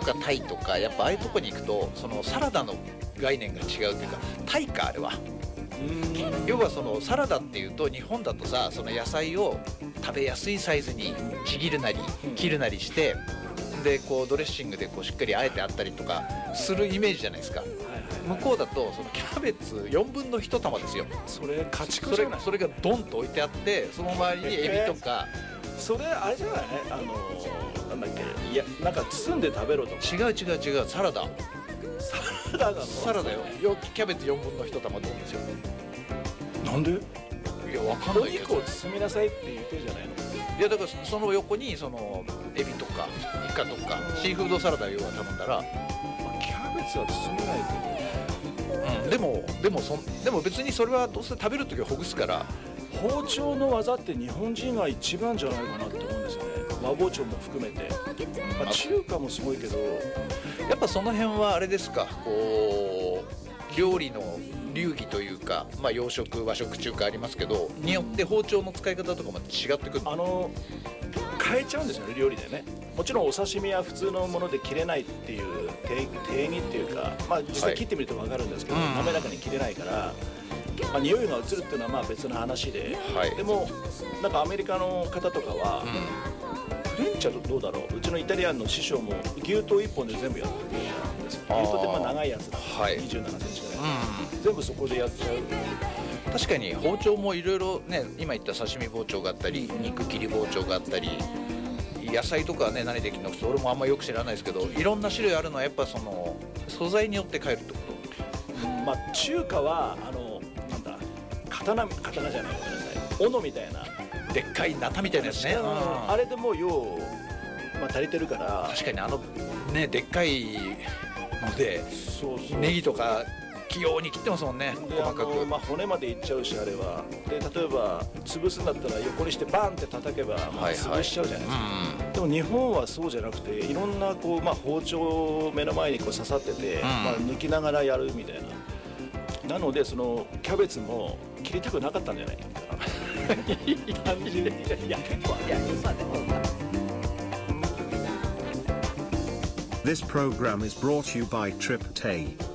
かタイとかやっぱああいうとこに行くとそのサラダの概念が違うというか、タイかあれは。要はそのサラダっていうと日本だとさ、その野菜を食べやすいサイズにちぎるなり切るなりして、でこうドレッシングでこうしっかりあえてあったりとかするイメージじゃないですか。向こうだとそのキャベツ4分の1玉ですよ。 それ家畜じゃない？ それがドンと置いてあって、その周りにエビとか、 それあれじゃない？なんだっけ、いやなんか包んで食べろとか。 違う、サラダ。 サラダなの？ サラダよ。キャベツ4分の1玉ドンですよ。 なんで？ いやわかんないけど。 お肉を包みなさいって言ってるじゃないの？ いやだからその横にそのエビとかイカとかシーフードサラダを要は頼んだら、 キャベツは包めないけど、 でも別にそれはどうせ食べるときはほぐすから。 包丁の技って日本人が一番じゃないかなって思うんですよね。和包丁も含めて、中華もすごいけど、 やっぱその辺はあれですか、こう料理の流儀というか、洋食和食中華ありますけどによって包丁の使い方とかも違ってくる。 変えちゃうんですよね、料理でね。もちろんお刺身は普通のもので切れないっていう定義っていうか、実際切ってみると分かるんですけど、滑らかに切れないから、匂いが移るっていうのは別の話で、でもなんかアメリカの方とかは、フレンチはどうだろう、うちのイタリアンの師匠も牛刀1本で全部やってるんですよ。牛刀って長いやつだ、27センチぐらい、全部そこでやっちゃう。 確かに包丁もいろいろね、今言った刺身包丁があったり肉切り包丁があったり、野菜とかはね何できるのか俺もあんまよく知らないですけど、いろんな種類あるのはやっぱその素材によって変えるってこと。 中華はなんだ、刀じゃない、ごめんなさい、斧みたいなでっかいナタみたいなやつね。 あれでもう量、足りてるから。確かにねでっかいのでネギとか器用に切ってますもんね、細かく。 骨までいっちゃうし、あれは。で例えば潰すんだったら横にしてバーンって叩けば潰しちゃうじゃないですか。でも日本はそうじゃなくて、いろんな包丁を目の前に刺さってて、抜きながらやるみたいな。なのでそのキャベツも切りたくなかったんじゃないかな。単純に。いや結構ある。 This program is brought to you by TripTay.